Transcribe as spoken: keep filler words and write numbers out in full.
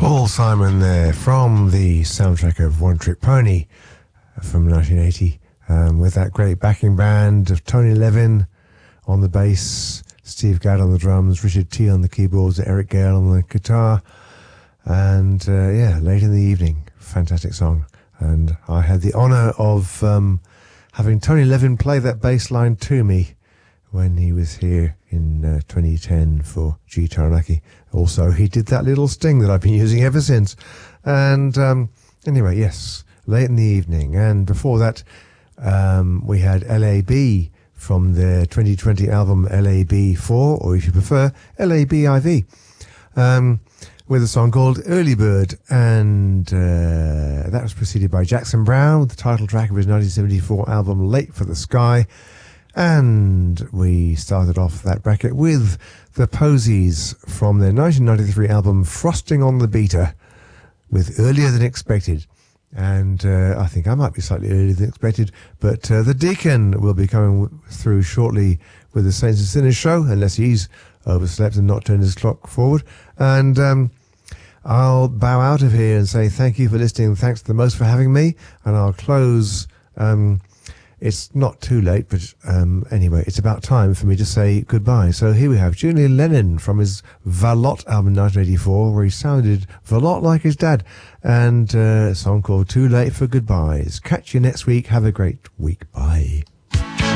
Paul Simon there from the soundtrack of One Trick Pony from nineteen eighty, um, with that great backing band of Tony Levin on the bass, Steve Gadd on the drums, Richard T on the keyboards, Eric Gale on the guitar, and uh, yeah, Late in the Evening, fantastic song. And I had the honour of um, having Tony Levin play that bass line to me when he was here in uh, twenty ten for G Taranaki. Also, he did that little sting that I've been using ever since. And um, anyway, yes, Late in the Evening. And before that, um, we had L A B from their twenty twenty album L A B four, or if you prefer, L A B I V, um, with a song called Early Bird. And uh, that was preceded by Jackson Browne with the title track of his nineteen seventy-four album Late for the Sky. And we started off that bracket with the Posies from their nineteen ninety-three album Frosting on the Beater with Earlier Than Expected. And uh, I think I might be slightly earlier than expected, but uh, the Deacon will be coming through shortly with the Saints and Sinners show, unless he's overslept and not turned his clock forward. And um, I'll bow out of here and say thank you for listening. Thanks the most for having me. And I'll close... Um, It's not too late, but um, anyway, it's about time for me to say goodbye. So here we have Julian Lennon from his Valot album nineteen eighty-four, where he sounded a lot like his dad, and uh, a song called Too Late for Goodbyes. Catch you next week. Have a great week. Bye.